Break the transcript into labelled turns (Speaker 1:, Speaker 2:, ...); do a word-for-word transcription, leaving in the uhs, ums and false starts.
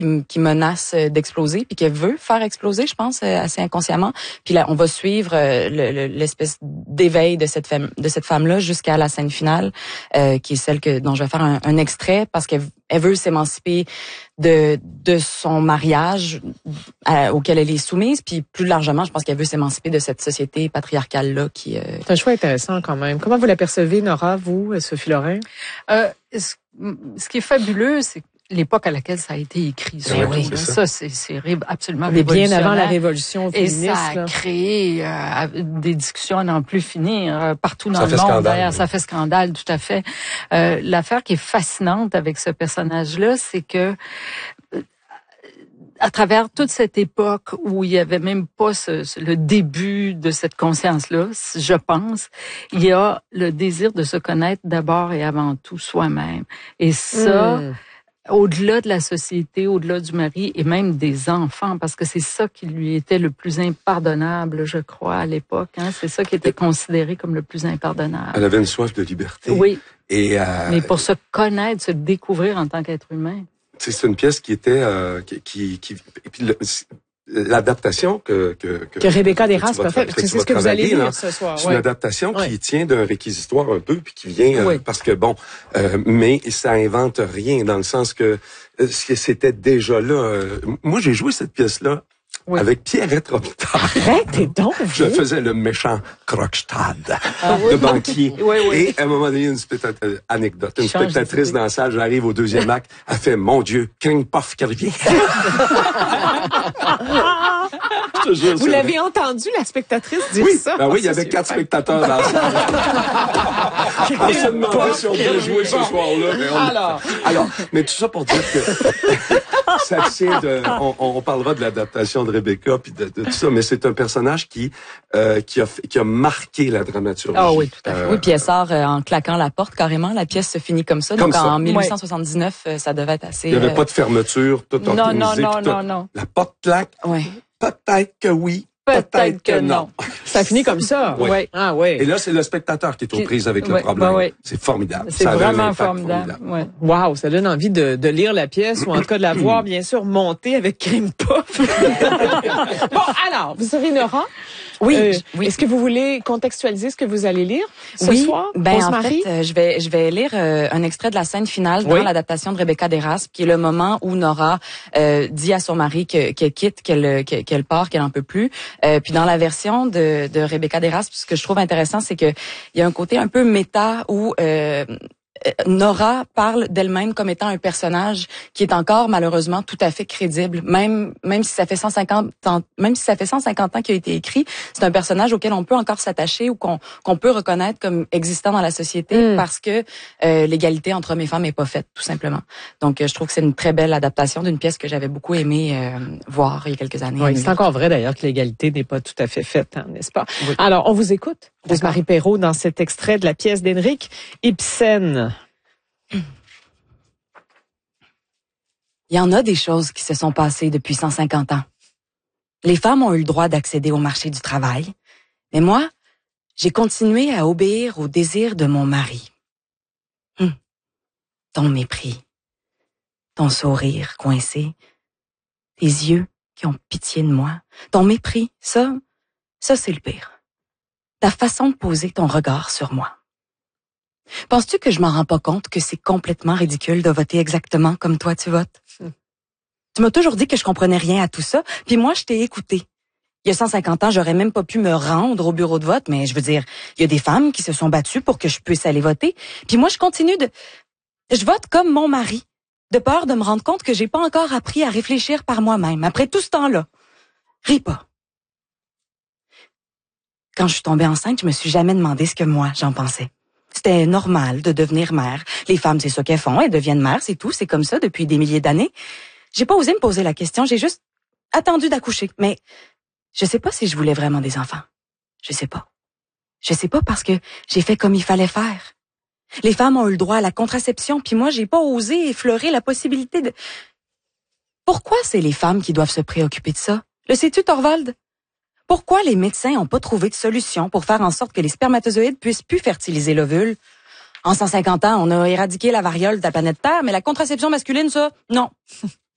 Speaker 1: qui, qui menace d'exploser, puis qu'elle veut faire exploser, je pense, assez inconsciemment. Puis là, on va suivre le, le, l'espèce d'éveil de cette femme, de cette femme-là jusqu'à la scène finale, euh, qui est celle que dont je vais faire un, un extrait, parce qu'elle elle veut s'émanciper de de son mariage à, auquel elle est soumise, puis plus largement, je pense qu'elle veut s'émanciper de cette société patriarcale là qui. Euh...
Speaker 2: C'est un choix intéressant quand même. Comment vous l'apercevez, Nora, vous, Sophie Lorrain?
Speaker 3: Euh, ce, ce qui est fabuleux, c'est l'époque à laquelle ça a été écrit.
Speaker 1: Oui, oui,
Speaker 3: c'est ça, ça c'est, c'est absolument
Speaker 2: mais
Speaker 3: révolutionnaire.
Speaker 2: Bien avant la révolution féministe.
Speaker 3: Et ça a
Speaker 2: là.
Speaker 3: créé euh, des discussions à n'en plus finir euh, partout dans
Speaker 4: ça
Speaker 3: le monde.
Speaker 4: Scandale,
Speaker 3: D'ailleurs,
Speaker 4: oui.
Speaker 3: Ça fait scandale, tout à fait. Euh, l'affaire qui est fascinante avec ce personnage-là, c'est que euh, à travers toute cette époque où il y avait même pas ce, ce, le début de cette conscience-là, je pense, il y a le désir de se connaître d'abord et avant tout soi-même. Et ça, mmh. au-delà de la société, au-delà du mari et même des enfants, parce que c'est ça qui lui était le plus impardonnable, je crois, à l'époque. Hein? C'est ça qui était considéré comme le plus impardonnable.
Speaker 4: Elle avait une soif de liberté.
Speaker 3: Oui.
Speaker 4: Et euh,
Speaker 3: mais pour se connaître, se découvrir en tant qu'être humain.
Speaker 4: C'est une pièce qui était euh, qui, qui, qui et puis le, l'adaptation que que
Speaker 2: que, que Rebecca Desrasques a fait, parce que c'est ce que vous allez lire là, ce soir.
Speaker 4: C'est
Speaker 2: ouais.
Speaker 4: une adaptation
Speaker 2: ouais.
Speaker 4: qui tient d'un réquisitoire un peu, puis qui vient
Speaker 3: oui.
Speaker 4: euh, parce que bon, euh, mais ça invente rien dans le sens que euh, c'était déjà là. Euh, moi, j'ai joué cette pièce là. Oui. Avec Pierrette Robitaille.
Speaker 2: Arrêtez donc, vous.
Speaker 4: Je faisais le méchant Krogstad,
Speaker 3: ah,
Speaker 4: le
Speaker 3: oui.
Speaker 4: banquier.
Speaker 3: Oui, oui.
Speaker 4: Et à un moment donné, une spectatrice, anecdote, une
Speaker 3: Change
Speaker 4: spectatrice dans la salle, j'arrive au deuxième acte, elle fait, mon Dieu, King Puff qui revient. Je te jure,
Speaker 2: vous l'avez
Speaker 4: vrai.
Speaker 2: entendu, la spectatrice dire
Speaker 4: oui,
Speaker 2: ça?
Speaker 4: Ben oui, il y avait quatre spectateurs dans la salle. On se demandait si on devait jouer ce soir-là. Mais on...
Speaker 2: Alors.
Speaker 4: Alors, mais tout ça pour dire que ça tient de, on, on parlera de l'adaptation de Rebecca puis de, de tout ça, mais c'est un personnage qui, euh, qui a, qui a marqué la dramaturgie.
Speaker 1: Ah oui, tout à fait.
Speaker 4: Euh,
Speaker 1: oui, puis elle sort euh, en claquant la porte carrément. La pièce se finit comme ça.
Speaker 4: Comme
Speaker 1: donc
Speaker 4: ça.
Speaker 1: en dix-huit cent soixante-dix-neuf, euh, ça devait être assez.
Speaker 4: Il n'y avait
Speaker 1: euh...
Speaker 4: pas de fermeture, tout
Speaker 3: non,
Speaker 4: organisé.
Speaker 3: Non, non,
Speaker 4: tout,
Speaker 3: non, non.
Speaker 4: La porte claque.
Speaker 1: Oui.
Speaker 4: Peut-être que oui.
Speaker 3: Peut-être,
Speaker 4: Peut-être
Speaker 3: que, que non.
Speaker 4: non.
Speaker 2: Ça finit comme ça.
Speaker 4: Oui.
Speaker 2: Ouais. Ah ouais.
Speaker 4: Et là, c'est le spectateur qui est aux prises avec
Speaker 3: oui,
Speaker 4: le problème.
Speaker 3: oui, oui.
Speaker 4: C'est formidable.
Speaker 3: C'est
Speaker 4: ça
Speaker 3: vraiment formidable. formidable.
Speaker 2: Ouais. Wow, ça donne envie de, de lire la pièce ou en tout cas de la voir, bien sûr, monter avec Crime Puff. Bon, alors, vous savez, Nora?
Speaker 1: Oui,
Speaker 2: euh,
Speaker 1: oui.
Speaker 2: Est-ce que vous voulez contextualiser ce que vous allez lire ce
Speaker 1: oui,
Speaker 2: soir?
Speaker 1: Ben en fait, euh, je vais je vais lire euh, un extrait de la scène finale dans
Speaker 2: oui.
Speaker 1: l'adaptation de Rebecca Desrasques, qui est le moment où Nora euh, dit à son mari que, qu'elle quitte, qu'elle qu'elle part, qu'elle en peut plus. Euh, puis dans la version de, de Rebecca Desrasques, ce que je trouve intéressant, c'est que il y a un côté un peu méta où euh, Nora parle d'elle-même comme étant un personnage qui est encore malheureusement tout à fait crédible, même même si ça fait cent cinquante ans, même si ça fait cent cinquante ans qu'il a été écrit, c'est un personnage auquel on peut encore s'attacher ou qu'on qu'on peut reconnaître comme existant dans la société mm. parce que euh, l'égalité entre hommes et femmes est pas faite tout simplement. Donc euh, je trouve que c'est une très belle adaptation d'une pièce que j'avais beaucoup aimé euh, voir il y a quelques années.
Speaker 2: Oui, c'est encore vrai d'ailleurs que l'égalité n'est pas tout à fait faite, hein, n'est-ce pas?
Speaker 1: Oui.
Speaker 2: Alors, on vous écoute, Rose-Marie Perrault, dans cet extrait de la pièce d'Henrik Ibsen.
Speaker 1: Il y en a des choses qui se sont passées depuis cent cinquante ans. Les femmes ont eu le droit d'accéder au marché du travail, mais moi, j'ai continué à obéir au désir de mon mari. Hum. Ton mépris, ton sourire coincé, tes yeux qui ont pitié de moi, ton mépris, ça, ça c'est le pire. Ta façon de poser ton regard sur moi. Penses-tu que je m'en rends pas compte que c'est complètement ridicule de voter exactement comme toi tu votes? Hmm. Tu m'as toujours dit que je comprenais rien à tout ça, puis moi je t'ai écouté. Il y a cent cinquante ans, j'aurais même pas pu me rendre au bureau de vote, mais je veux dire, il y a des femmes qui se sont battues pour que je puisse aller voter, puis moi je continue de... Je vote comme mon mari, de peur de me rendre compte que j'ai pas encore appris à réfléchir par moi-même, après tout ce temps-là. Ris pas. Quand je suis tombée enceinte, je me suis jamais demandé ce que moi j'en pensais. C'était normal de devenir mère. Les femmes, c'est ça qu'elles font. Elles deviennent mères, c'est tout. C'est comme ça depuis des milliers d'années. J'ai pas osé me poser la question. J'ai juste attendu d'accoucher. Mais je sais pas si je voulais vraiment des enfants. Je sais pas. Je sais pas parce que j'ai fait comme il fallait faire. Les femmes ont eu le droit à la contraception, puis moi, j'ai pas osé effleurer la possibilité de... Pourquoi c'est les femmes qui doivent se préoccuper de ça? Le sais-tu, Thorvald? Pourquoi les médecins n'ont pas trouvé de solution pour faire en sorte que les spermatozoïdes puissent plus fertiliser l'ovule? En cent cinquante ans, on a éradiqué la variole de la planète Terre, mais la contraception masculine, ça, non.